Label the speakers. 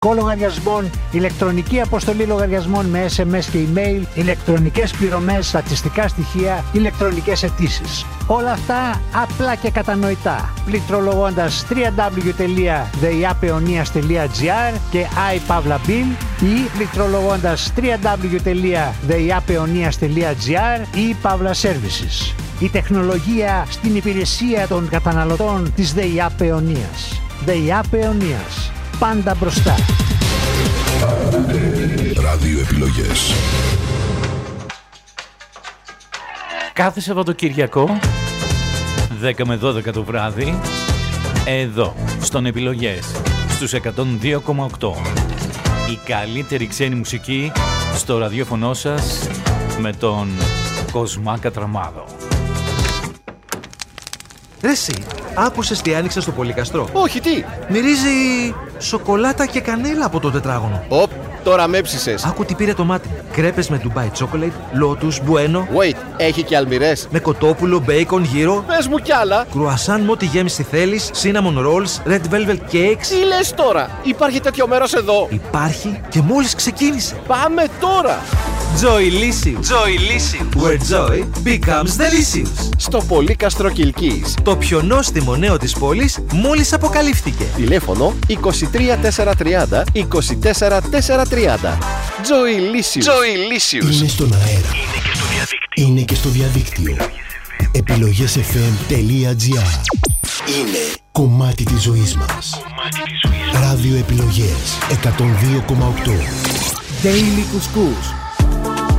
Speaker 1: λογαριασμών, ηλεκτρονική αποστολή λογαριασμών με SMS και email, ηλεκτρονικές πληρωμές, στατιστικά στοιχεία, ηλεκτρονικές αιτήσεις. Όλα αυτά απλά και κατανοητά. Πληκτρολογώντας www.theiapeonias.gr και iPavlabil ή πληκτρολογώντας www.theiapeonias.gr ή Pavla Services. Η τεχνολογία στην υπηρεσία των καταναλωτών της ΔΕΙ Απεωνίας. ΔΕΙ Απεωνίας. Πάντα μπροστά.
Speaker 2: Ράδιο επιλογές.
Speaker 3: Κάθε Σαββατοκυριακό 10 με 12 το βράδυ εδώ στον Επιλογές στους 102,8. Η καλύτερη ξένη μουσική στο ραδιόφωνο σας με τον Κοσμά Κατραμάδο.
Speaker 4: Ρε εσύ, άκουσες τι άνοιξα στο Πολυκαστρό?
Speaker 5: Όχι, τι?
Speaker 4: Μυρίζει σοκολάτα και κανέλα από το τετράγωνο.
Speaker 5: Οπ, τώρα με έψησες.
Speaker 4: Άκου τι πήρε το μάτι μου. Κρέπες με Dubai Chocolate, Lotus, Bueno.
Speaker 5: Wait, έχει και αλμυρές?
Speaker 4: Με κοτόπουλο, bacon, γύρο.
Speaker 5: Πες μου κι άλλα.
Speaker 4: Κρουασάν με ό,τι γέμιση θέλεις, cinnamon rolls, red velvet cakes.
Speaker 5: Τι λες τώρα? Υπάρχει τέτοιο μέρος εδώ?
Speaker 4: Υπάρχει και μόλις ξεκίνησε.
Speaker 5: Πάμε τώρα.
Speaker 4: Joylicious. Joylicious. Where joy becomes delicious.
Speaker 5: Στο Πολύκαστρο Κιλκής.
Speaker 4: Το πιο νόστιμο νέο της πόλης μόλις αποκαλύφθηκε.
Speaker 5: Τηλέφωνο 23430 24430. Joylicious.
Speaker 2: Είναι στον αέρα. Είναι και στο διαδίκτυο. Επιλογές.fm.gr. Είναι κομμάτι της ζωής μας. Ράδιο επιλογές 102,8.
Speaker 1: Daily Couscous.